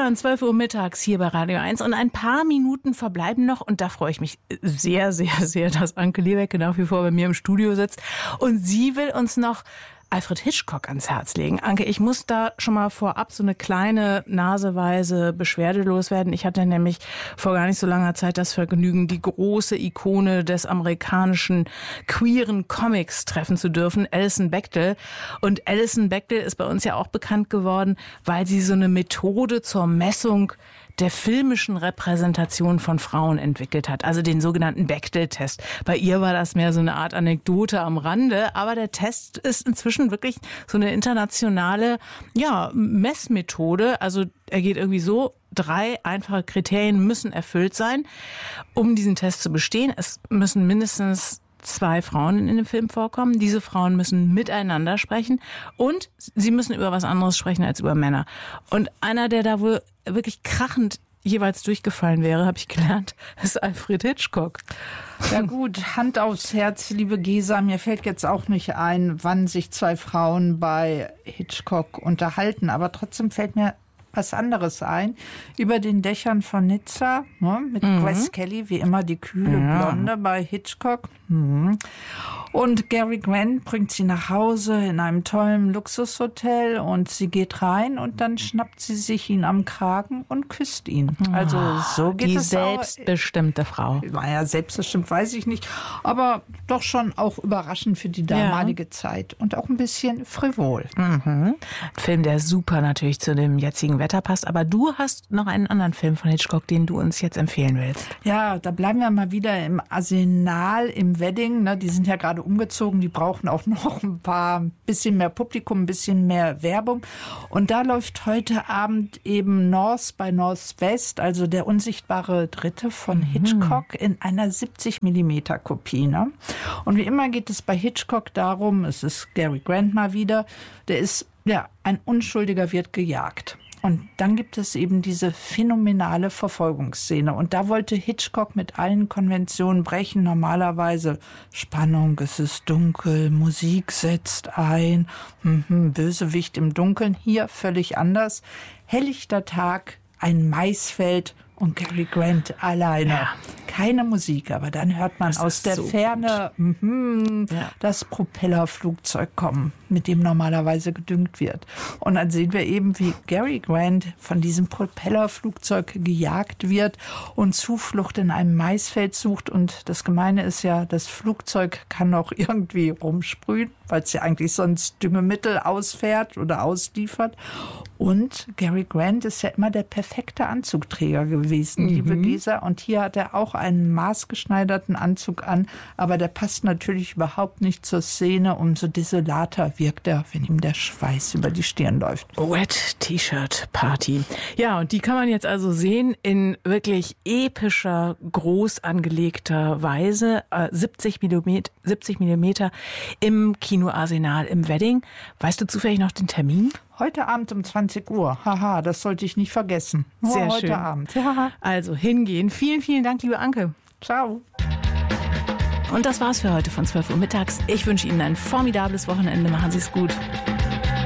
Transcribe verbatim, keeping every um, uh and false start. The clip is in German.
hören zwölf Uhr mittags hier bei Radio eins und ein paar Minuten verbleiben noch und da freue ich mich sehr, sehr, sehr, dass Anke Lewecke nach wie vor bei mir im Studio sitzt und sie will uns noch Alfred Hitchcock ans Herz legen. Anke, ich muss da schon mal vorab so eine kleine naseweise Beschwerde loswerden. Ich hatte nämlich vor gar nicht so langer Zeit das Vergnügen, die große Ikone des amerikanischen queeren Comics treffen zu dürfen, Alison Bechdel. Und Alison Bechdel ist bei uns ja auch bekannt geworden, weil sie so eine Methode zur Messung der filmischen Repräsentation von Frauen entwickelt hat, also den sogenannten Bechdel-Test. Bei ihr war das mehr so eine Art Anekdote am Rande, aber der Test ist inzwischen wirklich so eine internationale, ja, Messmethode. Also er geht irgendwie so, drei einfache Kriterien müssen erfüllt sein, um diesen Test zu bestehen. Es müssen mindestens zwei Frauen in dem Film vorkommen. Diese Frauen müssen miteinander sprechen und sie müssen über was anderes sprechen als über Männer. Und einer, der da wohl wirklich krachend jeweils durchgefallen wäre, habe ich gelernt, ist Alfred Hitchcock. Ja gut, Hand aufs Herz, liebe Gesa, mir fällt jetzt auch nicht ein, wann sich zwei Frauen bei Hitchcock unterhalten, aber trotzdem fällt mir was anderes ein. Über den Dächern von Nizza, ne, mit mhm. Grace Kelly, wie immer die kühle ja. Blonde bei Hitchcock. Mhm. Und Cary Grant bringt sie nach Hause in einem tollen Luxushotel und sie geht rein und dann schnappt sie sich ihn am Kragen und küsst ihn. Also so geht die es selbstbestimmte auch. Frau. Naja, selbstbestimmt weiß ich nicht, aber doch schon auch überraschend für die damalige ja. Zeit und auch ein bisschen frivol. Mhm. Ein Film, der super natürlich zu dem jetzigen Wetter passt, aber du hast noch einen anderen Film von Hitchcock, den du uns jetzt empfehlen willst. Ja, da bleiben wir mal wieder im Arsenal, im Wedding. Ne? Die sind ja gerade umgezogen, die brauchen auch noch ein paar, bisschen mehr Publikum, ein bisschen mehr Werbung. Und da läuft heute Abend eben North by Northwest, also der unsichtbare Dritte von Hitchcock in einer siebzig Millimeter Kopie. Ne? Und wie immer geht es bei Hitchcock darum, es ist Cary Grant mal wieder, der ist, ja, ein Unschuldiger wird gejagt. Und dann gibt es eben diese phänomenale Verfolgungsszene. Und da wollte Hitchcock mit allen Konventionen brechen. Normalerweise Spannung, es ist dunkel, Musik setzt ein, mhm, Bösewicht im Dunkeln. Hier völlig anders. Helllichter Tag, ein Maisfeld und Cary Grant alleine. Ja. Keine Musik, aber dann hört man das aus der so Ferne mh, ja. das Propellerflugzeug kommen, mit dem normalerweise gedüngt wird. Und dann sehen wir eben, wie Cary Grant von diesem Propellerflugzeug gejagt wird und Zuflucht in einem Maisfeld sucht. Und das Gemeine ist ja, das Flugzeug kann auch irgendwie rumsprühen, weil es ja eigentlich sonst Düngemittel ausfährt oder ausliefert. Und Cary Grant ist ja immer der perfekte Anzugträger gewesen, mhm. liebe Gesa. Und hier hat er auch einen maßgeschneiderten Anzug an, aber der passt natürlich überhaupt nicht zur Szene. Umso desolater wirkt er, wenn ihm der Schweiß über die Stirn läuft. Wet T-Shirt Party. Ja, und die kann man jetzt also sehen in wirklich epischer, groß angelegter Weise. Äh, siebzig Millimeter im Kino Arsenal im Wedding. Weißt du zufällig noch den Termin? Heute Abend um zwanzig Uhr. Haha, das sollte ich nicht vergessen. Nur Sehr heute schön. Abend. Ja. Also hingehen. Vielen, vielen Dank, liebe Anke. Ciao. Und das war's für heute von zwölf Uhr mittags. Ich wünsche Ihnen ein formidables Wochenende. Machen Sie es gut.